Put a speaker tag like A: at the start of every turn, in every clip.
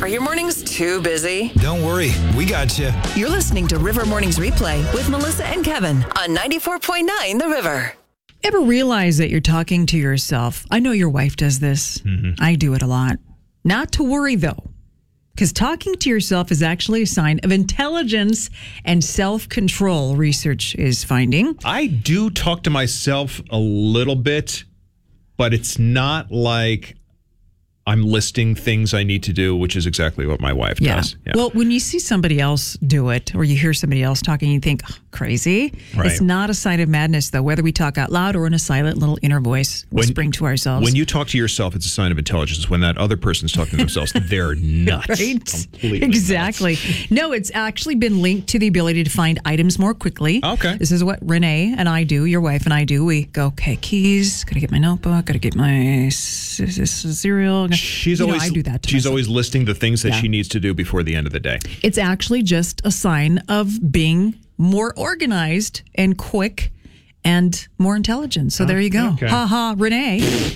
A: your mornings too busy?
B: Don't worry, we got you.
A: You're listening to River Mornings Replay with Melissa and Kevin on 94.9 The River.
C: Ever realize that you're talking to yourself? I know your wife does this. Mm-hmm. I do it a lot. Not to worry, though, because talking to yourself is actually a sign of intelligence and self-control, research is finding.
D: I do talk to myself a little bit, but it's not like I'm listing things I need to do, which is exactly what my wife does.
C: Yeah. Well, when you see somebody else do it or you hear somebody else talking, you think, crazy.
D: Right.
C: It's not a sign of madness, though, whether we talk out loud or in a silent little inner voice whispering to ourselves.
D: When you talk to yourself, it's a sign of intelligence. When that other person's talking to themselves, they're nuts.
C: Right?
D: Completely
C: exactly.
D: Nuts.
C: No, it's actually been linked to the ability to find items more quickly.
D: Okay.
C: This is what Renee and I do, your wife and I do. We go, okay, keys, got to get my notebook, got to get my cereal. I do that to
D: She's
C: myself.
D: always listing the things that she needs to do before the end of the day.
C: It's actually just a sign of being more organized and quick and more intelligent. So there you go.
D: Okay.
C: Ha ha, Renee.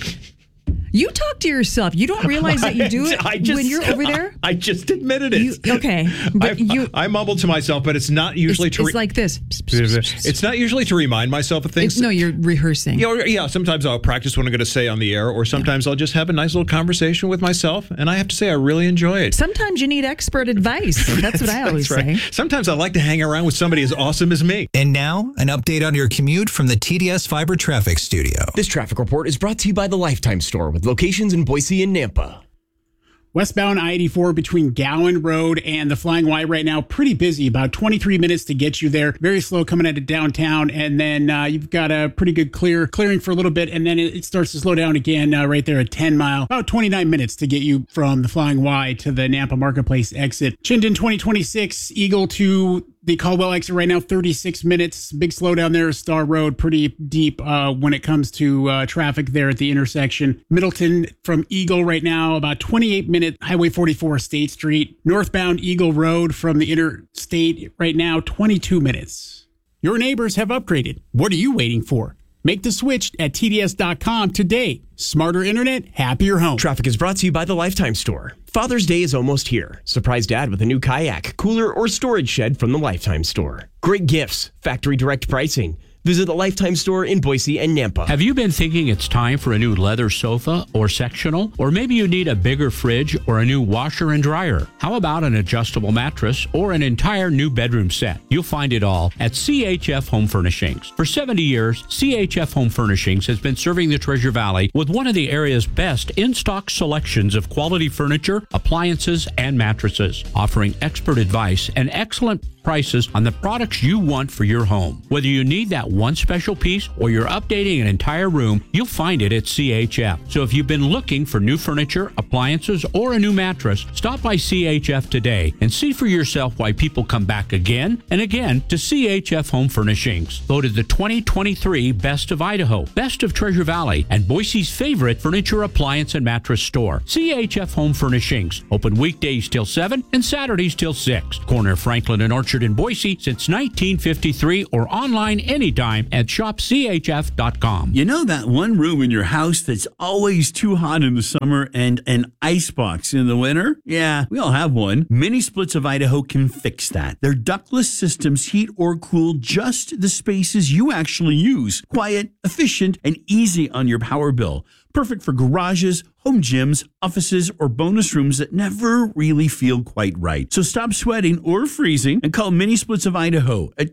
C: You talk to yourself. You don't realize that you do it when you're over there?
D: I just admitted it.
C: Okay. But
D: I mumble to myself, but it's not usually
C: it's like this.
D: It's not usually to remind myself of things.
C: No, you're rehearsing.
D: Yeah, sometimes I'll practice what I'm going to say on the air, or sometimes I'll just have a nice little conversation with myself, and I have to say I really enjoy it.
C: Sometimes you need expert advice. That's what I always say.
D: Sometimes I like to hang around with somebody as awesome as me.
B: And now, an update on your commute from the TDS Fiber Traffic Studio.
E: This traffic report is brought to you by the Lifetime Store with locations in Boise and Nampa.
F: Westbound I-84 between Gowan Road and the Flying Y right now, pretty busy, about 23 minutes to get you there. Very slow coming out of downtown, and then you've got a pretty good clearing for a little bit, and then it starts to slow down again right there at 10 Mile. About 29 minutes to get you from the Flying Y to the Nampa Marketplace exit. Chinden 2026, Eagle to the Caldwell exit right now, 36 minutes. Big slowdown there, Star Road, pretty deep when it comes to traffic there at the intersection. Middleton from Eagle right now, about 28 minutes. Highway 44, State Street. Northbound Eagle Road from the interstate right now, 22 minutes. Your neighbors have upgraded. What are you waiting for? Make the switch at TDS.com today. Smarter internet, happier home.
E: Traffic is brought to you by the Lifetime Store. Father's Day is almost here. Surprise dad with a new kayak, cooler, or storage shed from the Lifetime Store. Great gifts, factory direct pricing. Visit the Lifetime Store in Boise and Nampa.
G: Have you been thinking it's time for a new leather sofa or sectional? Or maybe you need a bigger fridge or a new washer and dryer? How about an adjustable mattress or an entire new bedroom set? You'll find it all at CHF Home Furnishings. For 70 years, CHF Home Furnishings has been serving the Treasure Valley with one of the area's best in-stock selections of quality furniture, appliances, and mattresses, offering expert advice and excellent prices on the products you want for your home. Whether you need that one special piece or you're updating an entire room, you'll find it at CHF. So if you've been looking for new furniture, appliances, or a new mattress, stop by CHF today and see for yourself why people come back again and again to CHF Home Furnishings. Voted the 2023 Best of Idaho, Best of Treasure Valley, and Boise's favorite furniture, appliance, and mattress store. CHF Home Furnishings. Open weekdays till 7 and Saturdays till 6. Corner of Franklin and Orchard in Boise since 1953, or online anytime at shopchf.com.
H: You know that one room in your house that's always too hot in the summer and an icebox in the winter? Yeah, we all have one. Mini Splits of Idaho can fix that. Their ductless systems heat or cool just the spaces you actually use. Quiet, efficient, and easy on your power bill. Perfect for garages, home gyms, offices, or bonus rooms that never really feel quite right. So stop sweating or freezing and call Mini Splits of Idaho at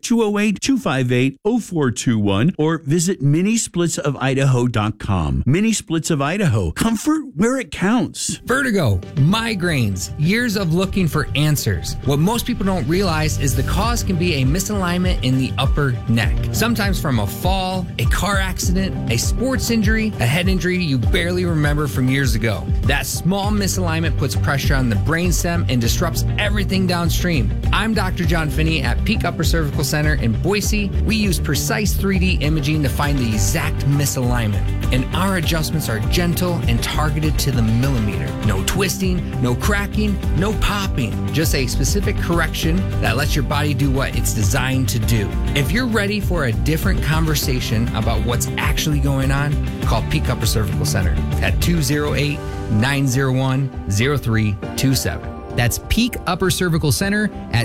H: 208-258-0421 or visit minisplitsofidaho.com. Mini Splits of Idaho. Comfort where it counts.
I: Vertigo, migraines, years of looking for answers. What most people don't realize is the cause can be a misalignment in the upper neck. Sometimes from a fall, a car accident, a sports injury, a head injury you barely remember from years ago. That small misalignment puts pressure on the brainstem and disrupts everything downstream. I'm Dr. John Finney at Peak Upper Cervical Center in Boise. We use precise 3D imaging to find the exact misalignment, and our adjustments are gentle and targeted to the millimeter. No twisting, no cracking, no popping, just a specific correction that lets your body do what it's designed to do. If you're ready for a different conversation about what's actually going on, call Peak Upper Cervical Center at 208-901-0327. That's Peak Upper Cervical Center at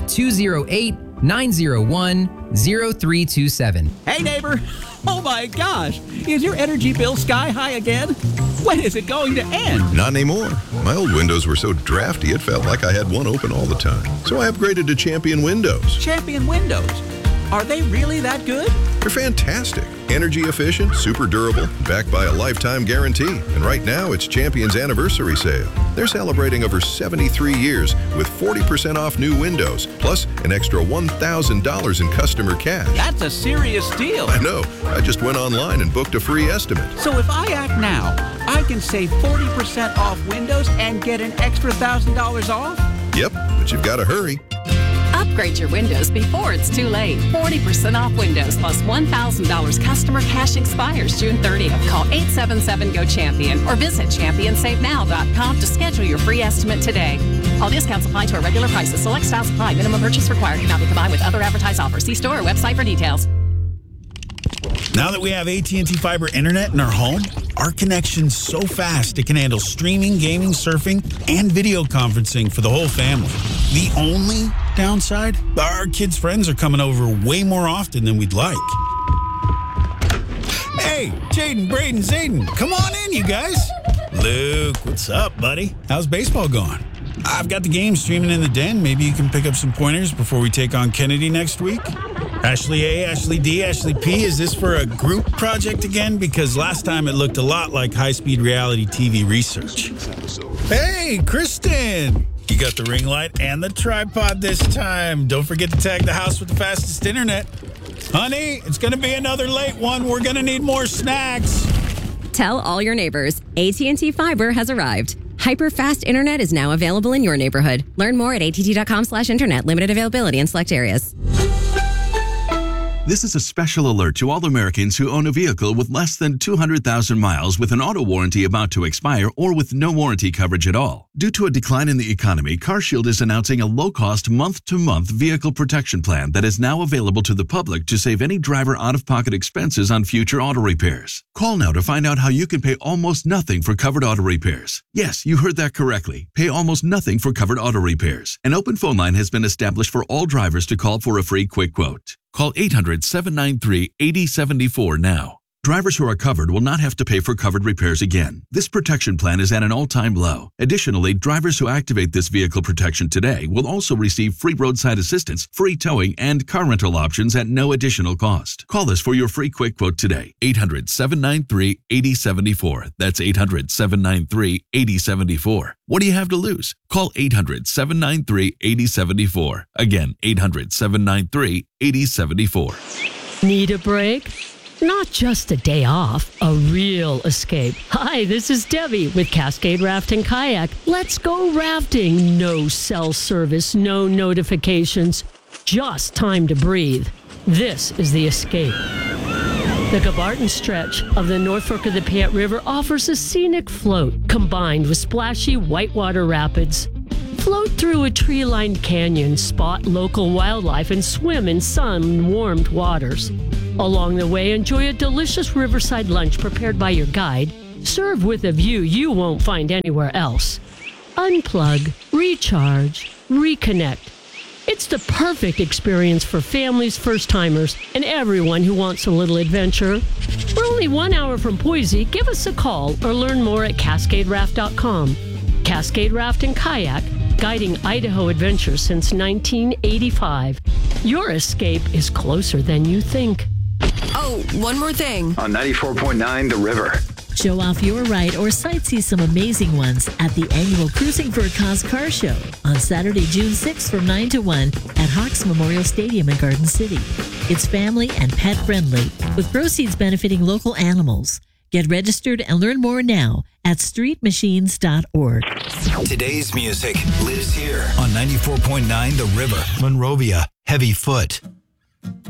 I: 208-901-0327.
J: Hey, neighbor. Oh, my gosh. Is your energy bill sky high again? When is it going to end?
K: Not anymore. My old windows were so drafty it felt like I had one open all the time. So I upgraded to Champion Windows.
J: Champion Windows? Are they really that good?
K: They're fantastic. Energy efficient, super durable, backed by a lifetime guarantee. And right now, it's Champion's anniversary sale. They're celebrating over 73 years with 40% off new windows, plus an extra $1,000 in customer cash.
J: That's a serious deal.
K: I know. I just went online and booked a free estimate.
J: So if I act now, I can save 40% off windows and get an extra $1,000 off?
K: Yep, but you've got to hurry.
L: Upgrade your windows before it's too late. 40% off windows plus $1,000 customer cash expires June 30th. Call 877-GO-CHAMPION or visit championsavenow.com to schedule your free estimate today. All discounts apply to our regular prices. Select styles apply. Minimum purchase required. Cannot be combined with other advertised offers. See store or website for details.
M: Now that we have AT&T Fiber Internet in our home, our connection's so fast it can handle streaming, gaming, surfing, and video conferencing for the whole family. The only downside? Our kids' friends are coming over way more often than we'd like. Hey, Jaden, Braden, Zayden, come on in, you guys. Luke, what's up, buddy? How's baseball going? I've got the game streaming in the den. Maybe you can pick up some pointers before we take on Kennedy next week. Ashley A, Ashley D, Ashley P, is this for a group project again? Because last time it looked a lot like high-speed reality TV research. Hey, Kristen! You got the ring light and the tripod this time. Don't forget to tag the house with the fastest internet. Honey, it's going to be another late one. We're going to need more snacks.
N: Tell all your neighbors, AT&T Fiber has arrived. Hyper-fast internet is now available in your neighborhood. Learn more at att.com/internet. Limited availability in select areas.
O: This is a special alert to all Americans who own a vehicle with less than 200,000 miles with an auto warranty about to expire or with no warranty coverage at all. Due to a decline in the economy, CarShield is announcing a low-cost month-to-month vehicle protection plan that is now available to the public to save any driver out-of-pocket expenses on future auto repairs. Call now to find out how you can pay almost nothing for covered auto repairs. Yes, you heard that correctly. Pay almost nothing for covered auto repairs. An open phone line has been established for all drivers to call for a free quick quote. Call 800-793-8074 now. Drivers who are covered will not have to pay for covered repairs again. This protection plan is at an all-time low. Additionally, drivers who activate this vehicle protection today will also receive free roadside assistance, free towing, and car rental options at no additional cost. Call us for your free quick quote today. 800-793-8074. That's 800-793-8074. What do you have to lose? Call 800-793-8074. Again, 800-793-8074.
P: Need a break? Not just a day off, a real escape. Hi, this is Debbie with Cascade Raft and Kayak. Let's go rafting. No cell service, no notifications, just time to breathe. This is the escape. The Gabarton stretch of the North Fork of the Payette River offers a scenic float combined with splashy whitewater rapids. Float through a tree-lined canyon, spot local wildlife, and swim in sun-warmed waters. Along the way, enjoy a delicious riverside lunch prepared by your guide, served with a view you won't find anywhere else. Unplug, recharge, reconnect. It's the perfect experience for families, first-timers, and everyone who wants a little adventure. We're only 1 hour from Boise. Give us a call or learn more at CascadeRaft.com. Cascade Raft and Kayak, guiding Idaho adventures since 1985. Your escape is closer than you think.
A: Oh, one more thing.
Q: On 94.9 The River.
R: Show off your ride or sightsee some amazing ones at the annual Cruising for a Cause car show on Saturday, June 6th from 9 to 1 at Hawks Memorial Stadium in Garden City. It's family and pet friendly with proceeds benefiting local animals. Get registered and learn more now at streetmachines.org.
S: Today's music lives here on 94.9 The River. Monrovia, Heavy Foot.